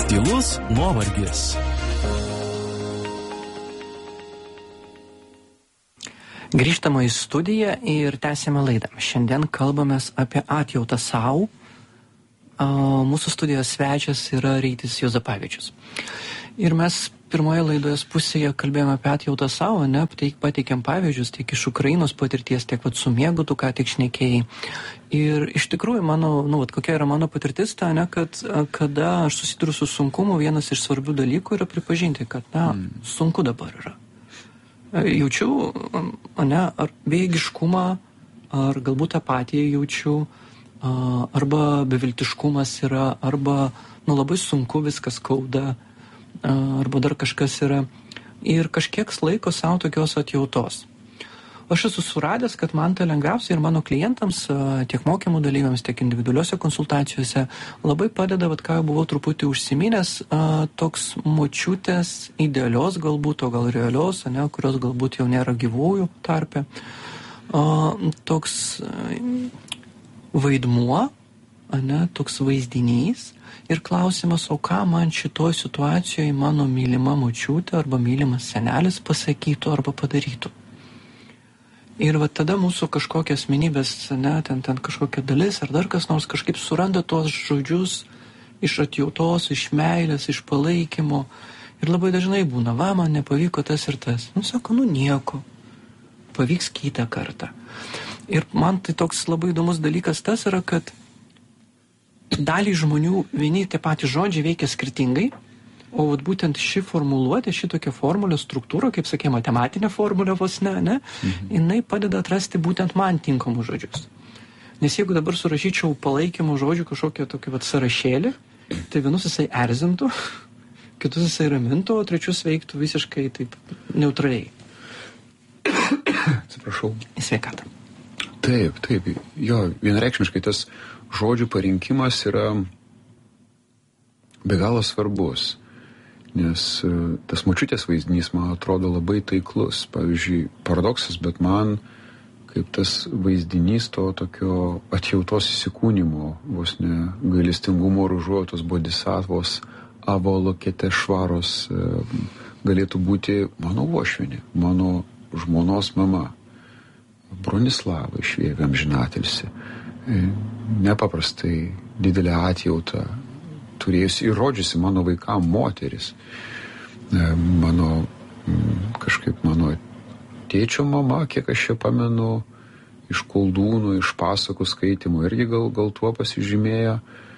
Tylus nuovargis. Grįžtama į studiją ir tęsėme laidą. Šiandien kalbamės apie atjautą savo. Mūsų studijos svečias yra Rytis Juozapavičius. Ir mes pirmoje laidos pusėje kalbėjome apie atjautą savo, ne, pateikėm pavyzdžius tiek iš Ukrainos patirties, tiek su miegu, tu ką tik šnekėjai. Ir iš tikrųjų, kokia yra mano patirtis, ne, kad kada aš susiduriu su sunkumu, vienas iš svarbių dalykų yra pripažinti, kad, sunku dabar yra. Jaučiu, ar bejėgiškumą, ar galbūt apatiją jaučiu, arba beviltiškumas yra, arba, labai sunku, viskas skauda, arba dar kažkas yra. Ir kažkiek laiko savo tokios atjautos. Aš esu suradęs, kad man tai lengviausia ir mano klientams, tiek mokymų dalyviams, tiek individualiuose konsultacijose labai padeda, ką buvau truputį užsiminęs, toks močiutės idealios galbūt, o gal realios, kurios galbūt jau nėra gyvųjų tarpe. Toks vaidmuo, toks vaizdinys ir klausimas, o ką man šitoj situacijoje mano mylima močiutė arba mylimas senelis pasakytų arba padarytų. Ir tada mūsų kažkokia asmenybės, ten kažkokia dalis ar dar kas nors kažkaip suranda tuos žodžius iš atjautos, iš meilės, iš palaikymo. Ir labai dažnai būna, man nepavyko tas ir tas. Sako, nieko, pavyks kitą kartą. Ir man tai toks labai įdomus dalykas tas yra, kad dalį žmonių vieni tie patys žodžiai veikia skirtingai, o būtent ši formuluotė, šitokia formulė, struktūra, kaip sakė, matematinė formulė vos jinai padeda atrasti būtent man tinkamus žodžius. Nes jeigu dabar surašyčiau palaikymo žodžių kažkokią tokį sąrašėlį, tai vienus jisai erzintų, kitus jisai ramintų, o trečius veiktų visiškai taip neutraliai. Atsiprašau. Į sveikatą. Taip. Jo, vienareikšmiškai tas žodžių parinkimas yra be galo svarbus. Nes tas močiutės vaizdinys, man atrodo, labai taiklus. Pavyzdžiui, paradoksas, bet man kaip tas vaizdinys to tokio atjautos įsikūnymo, vos ne gailestingumo ir užuojautos bodhisattvos avalokete švaros galėtų būti mano uošvienė, mano žmonos mama, Bronislava Išvievė amžinatilsį. Nepaprastai didelę atjautą turėjusi ir rodžiusi mano vaikam moteris. Mano tėčio mama, kiek aš čia pamenu, iš Koldūnų, iš pasakų skaitimo, irgi gal tuo pasižymėjo.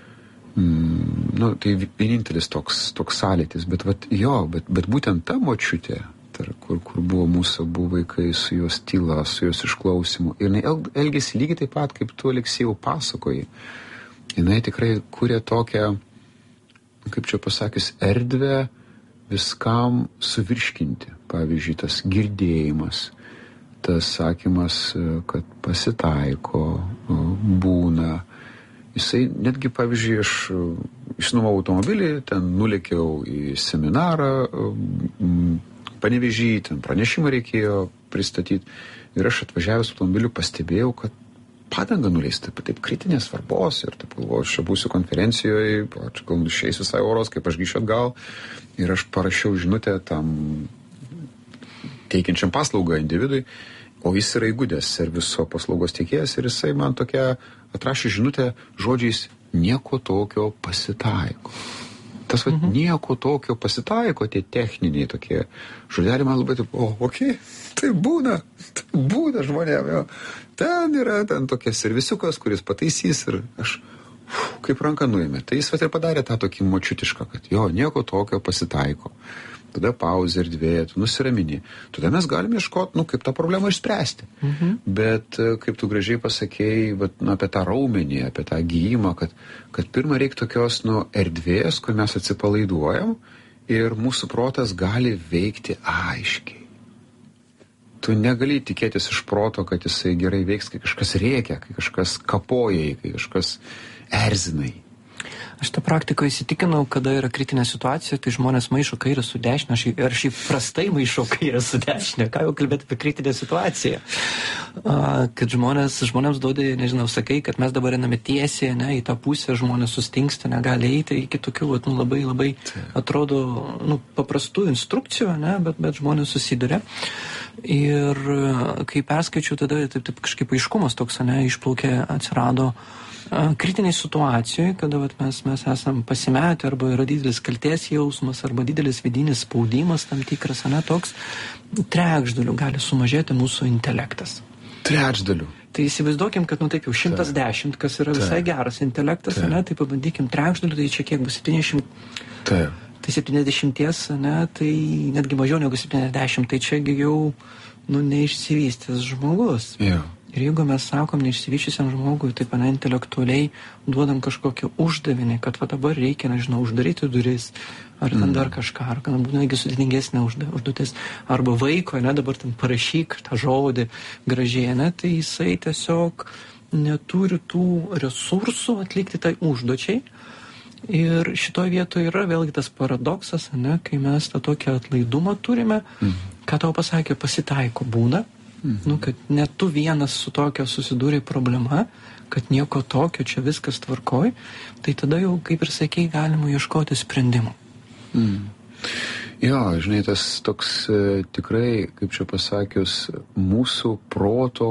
Tai vienintelis toks sąlytis, bet būtent ta močiutė, kur buvo mūsų abu vaikai su jos tyla, su jos išklausimu, ir jinai elgėsi lygiai taip pat, kaip tu, Aleksėjau, pasakoji. Jinai tikrai kūrė tokią, kaip čia pasakius, erdvę viskam suvirškinti. Pavyzdžiui, tas girdėjimas, tas sakymas, kad pasitaiko, būna. Jisai netgi, pavyzdžiui, aš išnuomavau automobilį, ten nulėkiau į seminarą, Panevėžy, ten pranešimą reikėjo pristatyti. Ir aš atvažiavęs automobiliu pastebėjau, kad padanga nuleista taip kritinės svarbos ir taip galvoju, aš čia būsiu konferencijoje, gal išeis visai oros, kaip aš grįšiu atgal. Ir aš parašiau žinutę tam teikiančiam paslaugą individui, o jis yra įgudęs serviso paslaugos teikėjas ir jisai man tokia atrašė žinutę žodžiais nieko tokio pasitaiko. Tas nieko tokio pasitaiko, tie techniniai tokie žodeliai man labai taip, tai būna žmonėm, jo. Ten yra tokia servisiukas, kuris pataisys ir aš kaip ranką nuėmė. Tai jis ir padarė tą tokį močiutišką, kad jo, nieko tokio pasitaiko. Tada pauzė erdvė, tu nusiramini. Tada mes galime ieškoti, kaip tą problemą išspręsti. Bet, kaip tu gražiai pasakėjai, apie tą raumenį, apie tą gijimą, kad pirmą reikia tokios erdvės, kur mes atsipalaiduojam ir mūsų protas gali veikti aiškiai. Tu negali tikėtis iš proto, kad jisai gerai veiks, kai kažkas rėkia, kai kažkas kapoja, kai kažkas erzinai. Aš tą praktiką įsitikinau, kada yra kritinė situacija, tai žmonės maišo kairę su dešinė, ar šiaip prastai maišo kairę su dešinė, ką jau kalbėti apie kritinę situaciją. Kad žmonėms duodi, nežinau, sakai, kad mes dabar einame tiesiai, ne, į tą pusę, žmonės sustingsta, negali eiti iki tokių, labai atrodo, paprastų instrukcijų, ne, bet žmonės susiduria. Ir kai perskaičiau, tada taip kažkaip aiškumas toks, ne, išplaukė, atsirado kritiniai situacijoje, kada mes esam pasimetę, arba yra didelis kaltės jausmas, arba didelis vidinis spaudimas tam tikras, ne, toks trečdaliu gali sumažėti mūsų intelektas. Trečdaliu. Tai įsivaizduokim, kad, taip jau 110, kas yra visai geras intelektas, ne, tai pabandykim trečdaliu, tai čia kiek bus 70. Taip. Tai 70, ne, tai netgi mažiau negu 70, tai čiagi jau, neišsivystęs žmogus. Jo. Ir jeigu mes sakom neišsivyščiusiam žmogui, taip, intelektualiai duodam kažkokį uždavinį, kad dabar reikia, nežinau, uždaryti duris, ar ten dar kažką, ar kad būtų negi sudėtingesnė užduotis, arba vaiko, ne, dabar ten parašyk tą žodį gražiai, ne, tai jisai tiesiog neturi tų resursų atlikti tai užduočiai. Ir šitoje vietoje yra vėlgi tas paradoksas, ne, kai mes tą tokį atlaidumą turime, ką tau pasakė, pasitaiko būna, kad net tu vienas su tokio susidūrė problema, kad nieko tokio, čia viskas tvarkoj, tai tada jau, kaip ir sakei, galima ieškoti sprendimų. Jo, žinai, tas toks tikrai, kaip čia pasakius, mūsų proto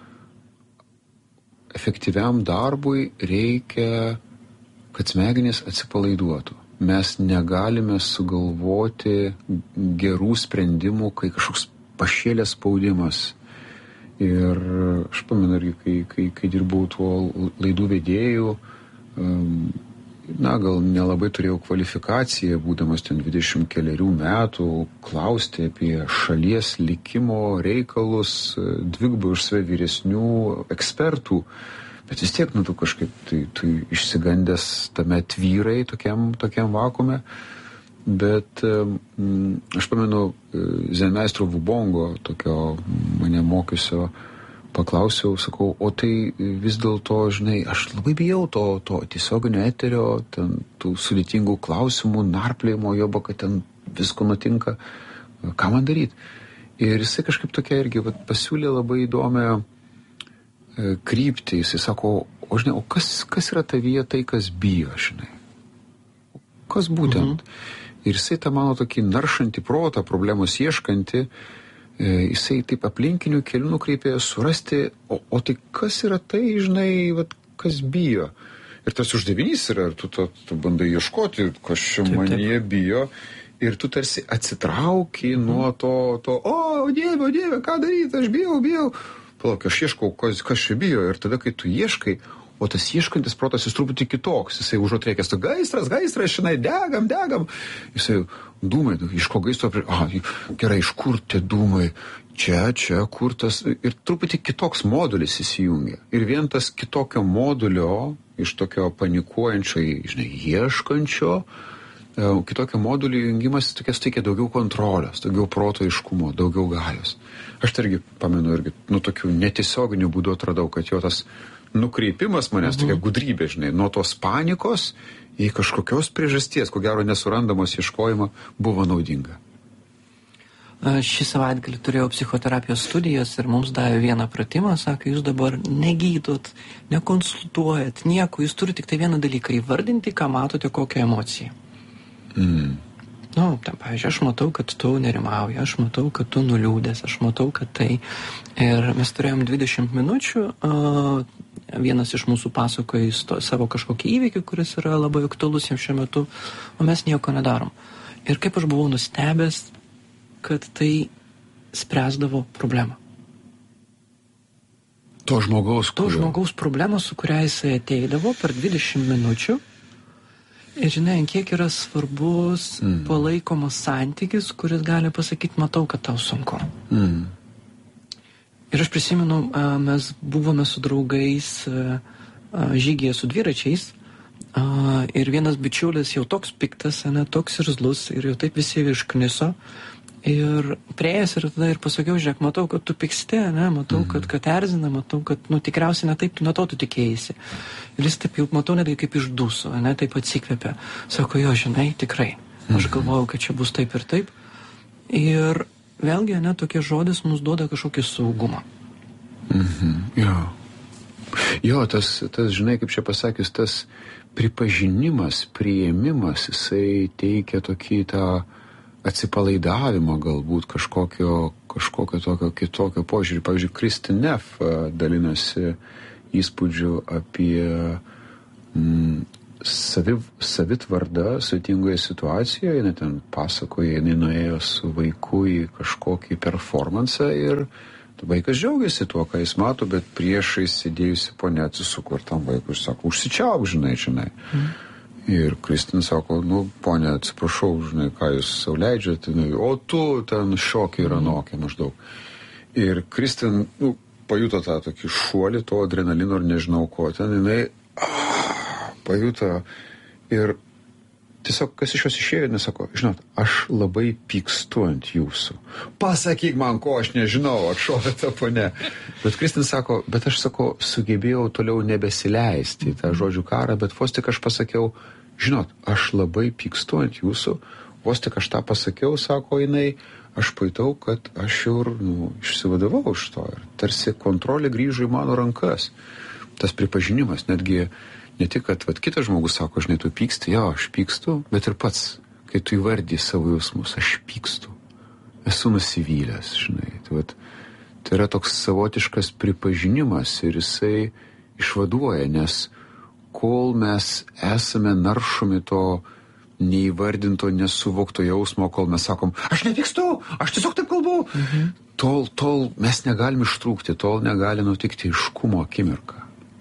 efektyviam darbui reikia, kad smegenys atsipalaiduotų. Mes negalime sugalvoti gerų sprendimų, kai kažkoks pašėlės spaudimas. Ir aš pamenu irgi, kai dirbau tuo laidų vedėjų, gal nelabai turėjau kvalifikaciją, būdamas ten 20 keliarių metų, klausti apie šalies likimo reikalus dvigubai už save vyresnių ekspertų. Bet vis tiek, tu kažkaip tai išsigandęs tame tvyrai tokiam vakume. Bet aš pamenu zenmeistro Vubongo, tokio mane mokiusio, paklausiau, sakau, o tai vis dėlto, žinai, aš labai bijau to tiesioginio eterio, ten tų sudėtingų klausimų, narplėjimo, joba, kad ten visko nutinka, ką man daryti. Ir jisai kažkaip tokia irgi pasiūlė labai įdomią kryptį. Jisai sako, žinai, o kas yra tavyje tai, kas bijo, žinai? Kas būtent? Ir jisai tą mano tokį naršantį protą, problemos ieškantį, jisai taip aplinkinių kelių nukreipė surasti, o tai kas yra tai, žinai, kas bijo. Ir tas uždavinys yra, tu bandai ieškoti, kas čia manyje bijo, ir tu tarsi atsitrauki nuo to, o Dieve, ką daryti, aš bijau. Palauk, aš ieškau, kas čia bijo, ir tada, kai tu ieškai, o tas ieškantis protas jis truputį kitoks, jisai užuot reikės, gaisras, šinai, degam. Jisai dūmai, iš ko gaisro, gerai, iš kur tie dūmai, čia, kur tas, ir truputį kitoks modulis įsijungia. Ir vien tas kitokio modulio, iš tokio panikuojančio, žinai, ieškančio, kitokio modulio jungimas teikia daugiau kontrolės, daugiau proto aiškumo, daugiau galios. Aš tai irgi pamenu, tokių netiesioginių būdų atradau, kad jo tas nukreipimas manęs, tokia gudrybė, žinai, nuo tos panikos į kažkokios priežasties, ko gero nesurandamos ieškojimo, buvo naudinga. Šį savaitgalį turėjau psichoterapijos studijas ir mums davė vieną pratimą, sako, jūs dabar negydot, nekonsultuojat, nieko, jūs turite tik tai vieną dalyką įvardinti, ką matote, kokią emociją. Ten, pavyzdžiui, aš matau, kad tu nerimauji, aš matau, kad tu nuliūdęs, aš matau, kad tai. Ir mes turėjom 20 minučių, vienas iš mūsų pasakoja savo kažkokį įvykį, kuris yra labai aktualus jam šiuo metu, o mes nieko nedarom. Ir kaip aš buvau nustebęs, kad tai spręsdavo problemą. To žmogaus problemą, su kuria jisai ateidavo per 20 minučių. Ir žinai, kiek yra svarbus palaikomas santykis, kuris gali pasakyti, matau, kad tau sunku. Ir aš prisimenu, mes buvome su draugais žygyje su dviračiais, ir vienas bičiulis jau toks piktas, toks irzlus, ir jau taip visi iškniso, Ir prieėjęs ir tada ir pasakiau, žiūrėk, matau, kad tu pyksti, ne, matau, kad erzina, matau, kad, tikriausiai ne taip, nuo to tu tikėjai. Ir jis taip jau, matau, netgi kaip išdūso, ne, taip atsikvėpė. Sako, jo, žinai, tikrai. Aš galvojau, kad čia bus taip ir taip. Ir vėlgi, ne, tokie žodis mums duoda kažkokį saugumą. Jo, tas, žinai, kaip čia pasakius, tas pripažinimas, priėmimas, jisai teikia tokį tą atsipalaidavimo galbūt kažkokio tokio kitokio požiūrį. Pavyzdžiui, Kristin Neff dalinasi įspūdžiu apie savitvardą sudėtingoje situacijoje. Jinai ten pasakoja, jinai nuėjo su vaiku į kažkokį performansą ir vaikas džiaugiasi tuo, ką jis mato, bet priešai sėdėjusi ponia atsisuko ir tam vaikui ir sako, užsičiauk, žinai. Ir Kristin sako, ponia, atsiprašau, žinai, ką jūs sau leidžiate, o tu ten šokį ir anokį maždaug. Ir Kristin, pajuto tą tokį šuolį, to adrenalino ir nežinau ko ten, jinai pajuto ir tiesiog, kas iš jos išėjo, nesako, žinot, aš labai pykstu ant jūsų. Pasakyk man, ko aš nežinau, atšovė ta ponia. Bet Kristin sako, bet aš sako, sugebėjau toliau nebesileisti į tą žodžių karą, bet vos tik aš pasakiau, žinot, aš labai pykstu ant jūsų, vos tik aš tą pasakiau, sako jinai, aš pajutau, kad aš jau išsivadavau iš to ir tarsi kontrolė grįžo į mano rankas. Tas pripažinimas, netgi ne tik, kad kitas žmogus sako, žinai, tu pyksti, jo, aš pykstu, bet ir pats, kai tu įvardį savo jausmus, aš pykstu, esu nusivylęs, žinai. Tai yra toks savotiškas pripažinimas ir jisai išvaduoja, nes kol mes esame naršomi to neįvardinto, nesuvokto jausmo, kol mes sakom, aš nepykstu, aš tiesiog taip kalbu, tol mes negalim ištrūkti, tol negali nutikti aiškumo akimirka.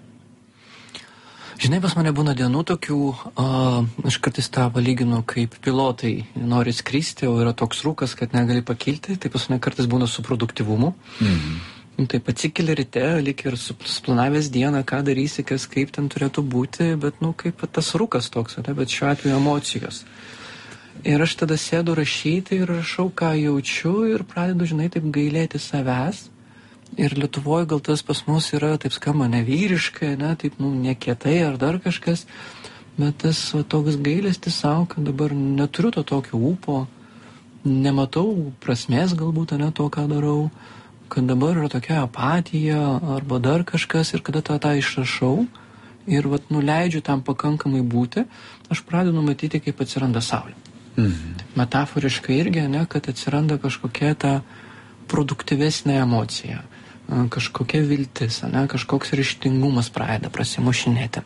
Žinai, pas mane būna dienų tokių, aš kartais tą palyginu, kaip pilotai nori skristi, o yra toks rūkas, kad negali pakilti, tai pas mane kartais būna su produktyvumu. Taip atsikeli ryte, lyg ir suplanavęs dieną, ką darysi, kas kaip ten turėtų būti, bet, kaip tas rūkas toks, bet šiuo atveju emocijos. Ir aš tada sėdu rašyti ir rašau, ką jaučiu ir pradedu, žinai, taip gailėti savęs. Ir Lietuvoje gal tas pas mus yra, taip skamba, nevyriškai, taip, nekietai ar dar kažkas, bet tas toks gailestis savo, kad dabar neturiu to tokio ūpo, nematau prasmės galbūt, to, ką darau, kad dabar yra tokia apatija arba dar kažkas ir kada tą išrašau ir nuleidžiu tam pakankamai būti, aš pradedu matyti, kaip atsiranda saulė. Metaforiškai irgi, kad atsiranda kažkokia ta produktyvesnė emocija. Kažkokia viltis, kažkoks ryžtingumas pradeda prasimušinėti.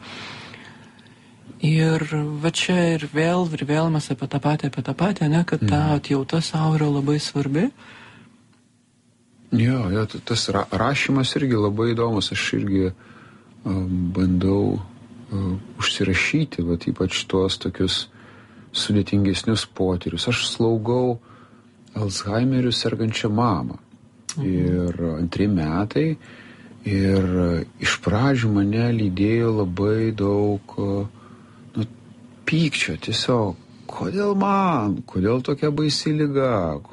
Ir va čia ir vėl mes apie tą patį, kad ta atjauta savo yra labai svarbi. Jo, tas rašymas irgi labai įdomus, aš irgi bandau užsirašyti, ypač tuos tokius sudėtingesnius potyrius. Aš slaugau Alzheimeriu sergančią mamą. Ir 2 metai ir iš pradžių mane lydėjo labai daug pykčio, tiesiog, kodėl man, kodėl tokia baisi liga,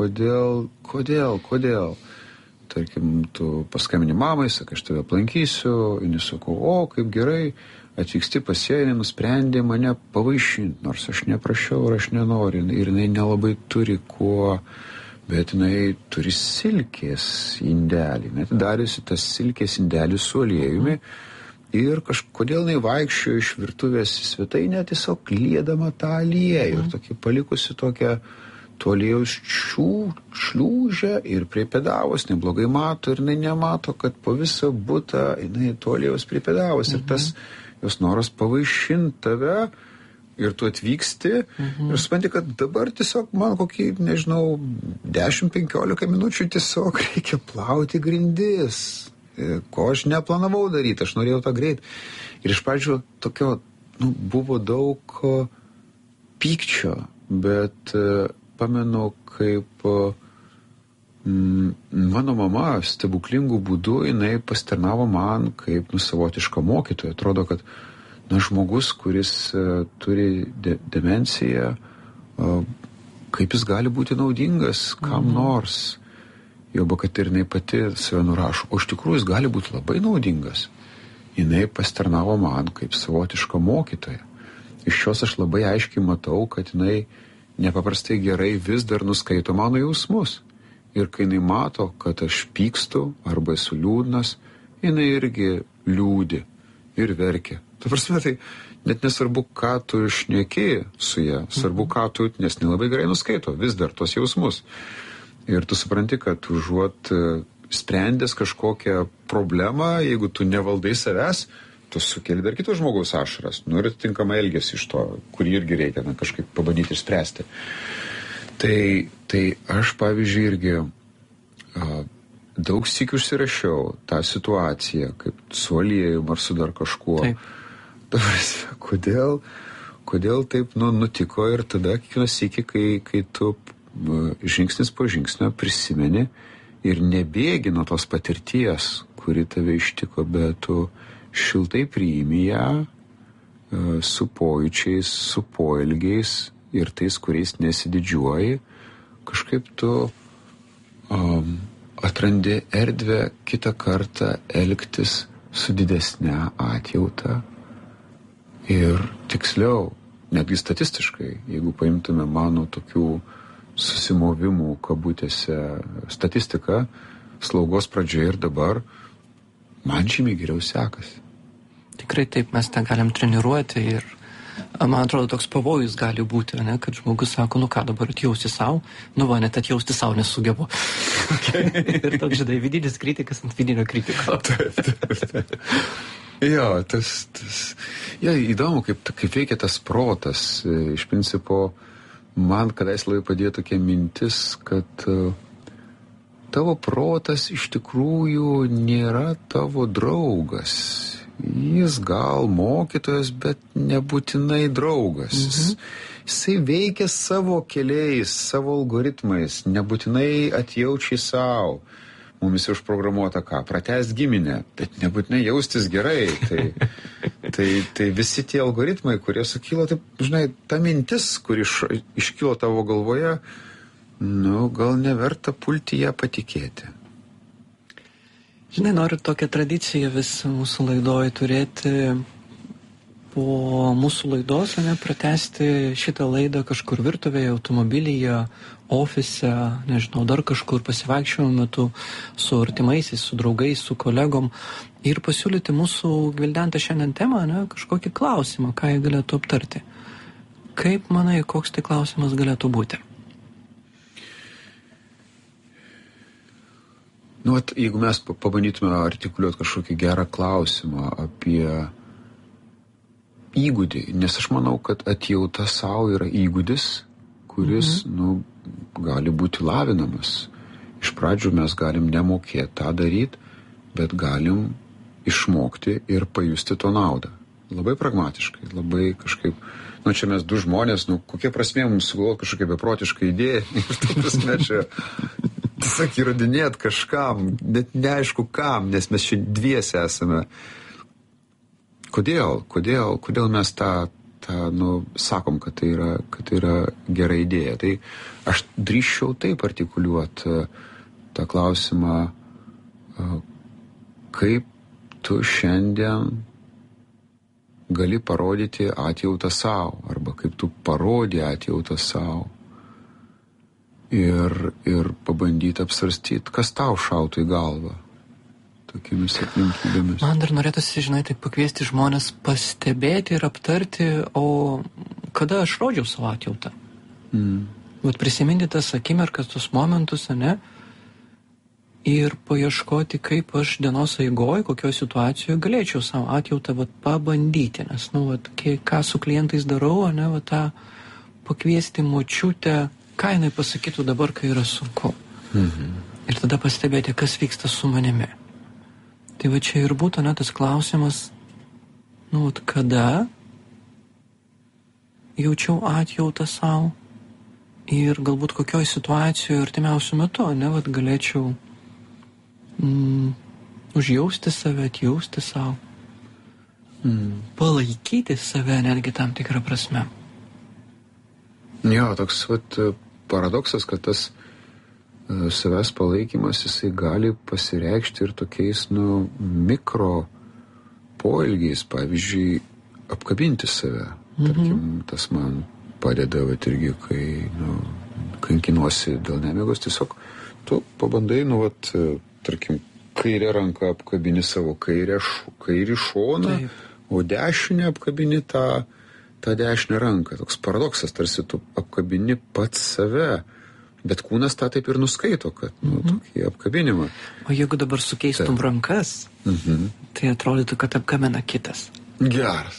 kodėl. Tarkim, tu paskambini mamai, sakai, aš tave aplankysiu, ir nesakau, kaip gerai, atvyksti pas ją, jinai nusprendė mane pavaišinti, nors aš neprašiau ir aš nenoriu, ir jinai nelabai turi kuo. Bet jinai turi silkės indelį, net dariusi tas silkės indelį su aliejumi ir kažkodėl jinai vaikščiojo iš virtuvės į svetainę, tiesiog liedama tą aliejų ir tokį palikusi tokią to aliejaus šliūžę ir priepėdavos, neblogai mato ir jinai nemato, kad po visą butą jinai to aliejaus priepėdavos ir tas jos noras pavaišinti tave. Ir tu atvyksti ir supranti, kad dabar tiesiog man kokį, 10-15 minučių tiesiog reikia plauti grindis, ko aš neplanavau daryti, aš norėjau tą greit. Ir iš pradžių tokio, buvo daug pykčio, bet pamenu, kaip mano mama stebuklingų būdų, jinai pasitarnavo man kaip savotiška mokytoja. Atrodo, kad žmogus, kuris turi demenciją, kaip jis gali būti naudingas kam nors. Joba, kad ir jinai pati save nurašo, o iš tikrųjų jis gali būti labai naudingas. Jinai pasitarnavo man kaip savotiška mokytoja. Iš jos aš labai aiškiai matau, kad jinai nepaprastai gerai vis dar nuskaito mano jausmus. Ir kai jinai mato, kad aš pykstu arba esu liūdnas, jinai irgi liūdi ir verkia. Ta prasme, tai net nesvarbu, ką tu šneki su ja, svarbu, ką tu, nes nelabai gerai nuskaito vis dar tos jausmus. Ir tu supranti, kad užuot sprendęs kažkokią problemą, jeigu tu nevaldai savęs, tu sukeli dar kitos žmogaus ašaras. Nu ir atitinkamai elgiasi iš to, kurį irgi reikia kažkaip pabandyti išspręsti. Tai aš, pavyzdžiui, irgi daug sykių užsirašiau tą situaciją, kaip su aliejum ar su dar kažkuo. Taip. Kodėl taip nutiko ir tada kiekvieną sykį, kai tu žingsnis po žingsnio prisimeni ir nebėgi nuo tos patirties, kuri tave ištiko, bet tu šiltai priimi ją su pojūčiais, su poelgiais ir tais, kuriais nesididžiuoji, kažkaip tu atrandi erdvę kitą kartą elgtis su didesne atjauta ir tiksliau, netgi statistiškai, jeigu paimtume mano tokių susimovimų kabutėse statistiką, slaugos pradžioje ir dabar, man žymiai geriau sekasi. Tikrai taip, mes tą galim treniruoti ir man atrodo toks pavojus gali būti, ne, kad žmogus sako, ką dabar atjausti savo, net atjausti savo nesugebu. Ir toks, žinai, vidinis kritikas ant vidinio kritiko. Taip. Jo, įdomu, kaip veikia tas protas. Iš principo, man kadais labai padėjo tokia mintis, kad tavo protas iš tikrųjų nėra tavo draugas. Jis gal mokytojas, bet nebūtinai draugas. Jisai veikia savo keliais, savo algoritmais, nebūtinai atjaučiai savo. Mums užprogramuota ką? Pratęst giminę, bet nebūtinai jaustis gerai. Tai visi tie algoritmai, kurie sukilo, taip, žinai, ta mintis, kuri iškilo tavo galvoje, gal neverta pulti ją patikėti. Žinai, noriu tokią tradiciją vis mūsų laidoje turėti po mūsų laidos, pratęsti šitą laidą kažkur virtuvėje, automobilyje, ofise, nežinau, dar kažkur pasivaikščiojimo metu su artimaisiais, su draugais, su kolegom ir pasiūlyti mūsų gvildentą šiandien temą, kažkokį klausimą, ką jie galėtų aptarti. Kaip manai, koks tai klausimas galėtų būti? Jeigu mes pabandytume artikuliuoti kažkokį gerą klausimą apie įgūdį, nes aš manau, kad atjauta savo yra įgūdis, kuris, gali būti lavinamas. Iš pradžių mes galim nemokėti tą daryti, bet galim išmokti ir pajusti to naudą. Labai pragmatiškai, labai kažkaip, čia mes du žmonės, kokia prasmė mums sugalvoti kažkokią beprotišką idėją ir ta prasme čia tiesiog įrodinėt kažkam, net neaišku kam, nes mes čia dviese esame. Kodėl mes tą sakom, kad tai yra gera idėja. Tai aš drįsčiau taip artikuliuoti tą klausimą, kaip tu šiandien gali parodyti atjautą savo, arba kaip tu parodė atjautą savo. Ir pabandyti apsvarstyti, kas tau šautų į galvą tokiamis aplinkybėmis. Man dar norėtųsi, žinai, taip pakviesti žmonės pastebėti ir aptarti, o kada aš rodžiau savo atjautą. Prisiminti tas akimirkas, tos momentus, ir paieškoti, kaip aš dienos eigoj, kokioje situacijoje galėčiau savo atjautą pabandyti, nes, ką su klientais darau, tą pakviesti močiutę, ką jinai pasakytų dabar, kai yra sunku. Ir tada pastebėti, kas vyksta su manimi. Tai čia ir būtų tas klausimas, kada jaučiau atjautą savo ir galbūt kokioje situacijoje artimiausiu metu, galėčiau užjausti save, atjausti savo, palaikyti save netgi tam tikrą prasme. Jo, toks paradoksas, kad tas savęs palaikymas, jisai gali pasireikšti ir tokiais, mikro poelgiais, pavyzdžiui, apkabinti save. Tarkim, tas man padeda, irgi, kai, kankinuosi dėl nemigos, tiesiog tu pabandai, tarkim, kairę ranką apkabini savo kairį šoną, o dešinę apkabini tą dešinę ranką. Toks paradoksas, tarsi tu apkabini pats save, bet kūnas tą taip ir nuskaito, kad, tokį apkabinimą. O jeigu dabar sukeistum rankas, tai atrodytų, kad apkamena kitas. Geras.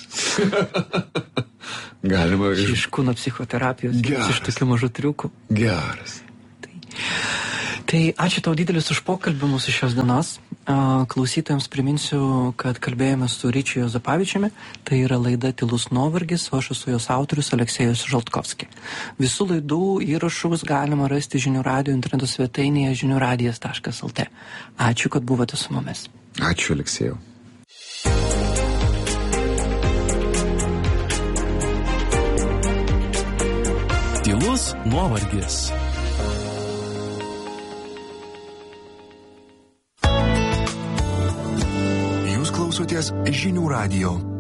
Galima iš kūno psichoterapijos, iš tokių mažų triukų. Geras. Tai ačiū tau didelis už pokalbį mūsų šios dienos. Klausytojams priminsiu, kad kalbėjome su Ryčiu Juozapavičiumi. Tai yra laida Tylus nuovargis, o aš esu jos autorius Aleksejus Žaltkovski. Visų laidų įrašus galima rasti Žinių radijo interneto svetainėje žiniuradijas.lt. Ačiū, kad buvote su mumis. Ačiū, Aleksejau. Tylus nuovargis. Jūs klausotės Žinių radijo.